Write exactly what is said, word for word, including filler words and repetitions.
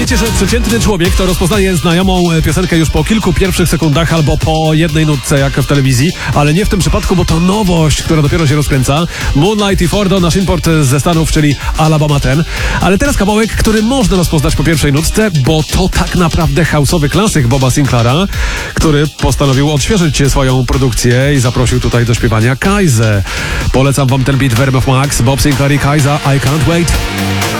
wiecie, że przeciętny człowiek to rozpoznaje znajomą piosenkę już po kilku pierwszych sekundach albo po jednej nutce, jak w telewizji, ale nie w tym przypadku, bo to nowość, która dopiero się rozkręca. Moonlight i Fordo, nasz import ze Stanów, czyli Alabama ten. Ale teraz kawałek, który można rozpoznać po pierwszej nutce, bo to tak naprawdę house'owy klasyk Boba Sinclaira, który postanowił odświeżyć swoją produkcję i zaprosił tutaj do śpiewania Kaizę. Polecam wam ten beat w R M F Max, Bob Sinclair i Kaiza, I Can't Wait.